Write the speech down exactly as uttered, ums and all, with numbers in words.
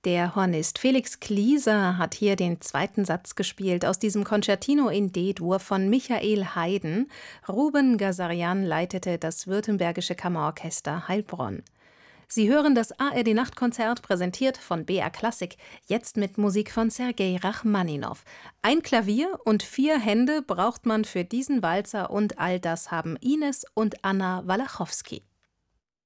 Der Hornist Felix Klieser hat hier den zweiten Satz gespielt aus diesem Concertino in D-Dur von Michael Haydn. Ruben Gazarian leitete das Württembergische Kammerorchester Heilbronn. Sie hören das A R D-Nachtkonzert, präsentiert von B R Klassik, jetzt mit Musik von Sergei Rachmaninow. Ein Klavier und vier Hände braucht man für diesen Walzer, und all das haben Ines und Anna Walachowski.